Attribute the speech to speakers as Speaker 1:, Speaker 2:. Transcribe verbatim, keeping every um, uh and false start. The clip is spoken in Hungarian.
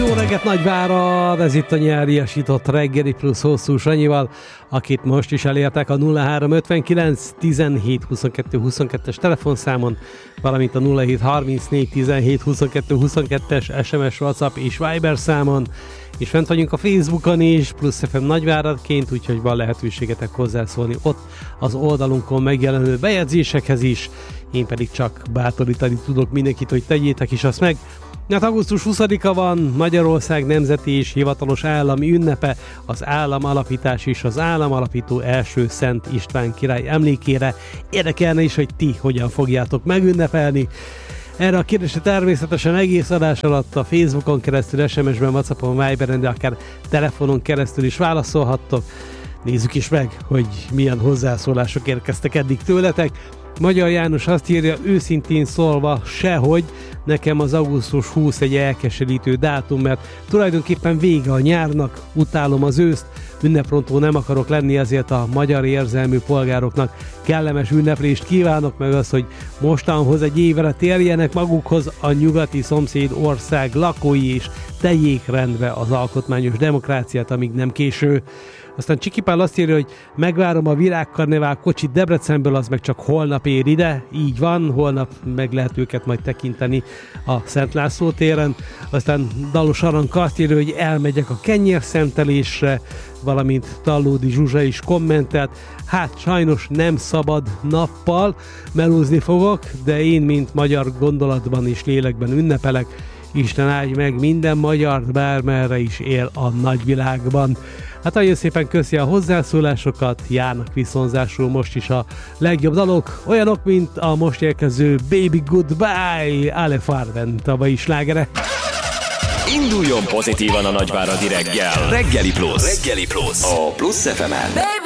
Speaker 1: Jó reggelt Nagyvárad, ez itt a nyáriasított reggeli plusz hosszú Sanyival, akit most is elértek a nulla három ötvenkilenc tizenhét huszonkettő huszonkettes telefonszámon, valamint a nulla hét harmincnégy tizenhét huszonkettő huszonkettes es em es, WhatsApp és Viber számon, és fent vagyunk a Facebookon is, plusz ef em Nagyváradként, úgyhogy van lehetőségetek hozzászólni ott az oldalunkon megjelenő bejegyzésekhez is, én pedig csak bátorítani tudok mindenkit, hogy tegyétek is azt meg. Hát augusztus huszadika van, Magyarország nemzeti és hivatalos állami ünnepe, az államalapítás és az államalapító első Szent István király emlékére. Érdekelne is, hogy ti hogyan fogjátok megünnepelni. Erre a kérdésre természetesen egész adás alatt a Facebookon keresztül, es em es-ben, WhatsAppon, Viberen, de akár telefonon keresztül is válaszolhattok. Nézzük is meg, hogy milyen hozzászólások érkeztek eddig tőletek. Magyar János azt írja, őszintén szólva sehogy, nekem az augusztus huszadik egy elkeserítő dátum, mert tulajdonképpen vége a nyárnak, utálom az őszt, ünneprontó nem akarok lenni, ezért a magyar érzelmű polgároknak kellemes ünneplést kívánok, meg az, hogy mostanhoz egy évre térjenek magukhoz a nyugati szomszéd ország lakói, és tegyék rendbe az alkotmányos demokráciát, amíg nem késő. Aztán Csiki Pál azt írja, hogy megvárom a virágkarnevál kocsit Debrecenből, az meg csak holnap ér ide. Így van, holnap meg lehet őket majd tekinteni a Szent László téren. Aztán Dalos Aranka azt írja, hogy elmegyek a kenyérszentelésre, valamint Tallódi Zsuzsa is kommentelt. Hát sajnos nem szabad nappal, melózni fogok, de én, mint magyar gondolatban és lélekben ünnepelek. Isten áldj meg minden magyart, bármerre is él a nagyvilágban. Hát nagyon szépen köszi a hozzászólásokat, járnak viszonzásul most is a legjobb dalok, olyanok, mint a most érkező Baby Goodbye, Ale Farben tavalyi slágere.
Speaker 2: Induljon pozitívan a nagyváradi reggel. Reggeli Plusz. Reggeli Plusz. A Plusz ef emen.